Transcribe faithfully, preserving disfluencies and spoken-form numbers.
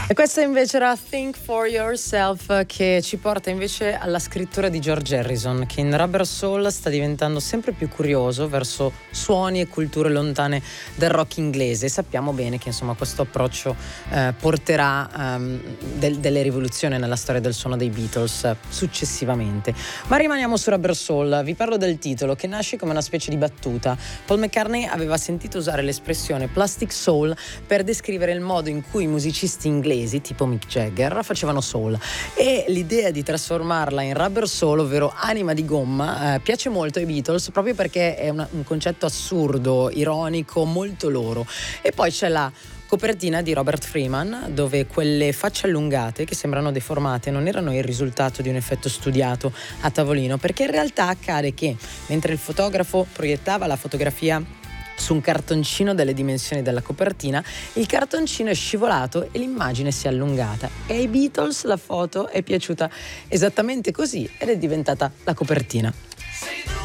E questa invece era Think for Yourself, che ci porta invece alla scrittura di George Harrison, che in Rubber Soul sta diventando sempre più curioso verso suoni e culture lontane del rock inglese. Sappiamo bene che insomma questo approccio eh, porterà um, del, delle rivoluzioni nella storia del suono dei Beatles eh, successivamente. Ma rimaniamo su Rubber Soul. Vi parlo del titolo, che nasce come una specie di battuta. Paul McCartney aveva sentito usare l'espressione plastic soul per descrivere il modo in cui i musicisti inglesi tipo Mick Jagger facevano soul, e l'idea di trasformarla in rubber soul, ovvero anima di gomma, eh, piace molto ai Beatles proprio perché è una, un concetto assurdo, ironico, molto loro. E poi c'è la copertina di Robert Freeman, dove quelle facce allungate che sembrano deformate non erano il risultato di un effetto studiato a tavolino, perché in realtà accade che mentre il fotografo proiettava la fotografia su un cartoncino delle dimensioni della copertina, il cartoncino è scivolato e l'immagine si è allungata, e ai Beatles la foto è piaciuta esattamente così ed è diventata la copertina.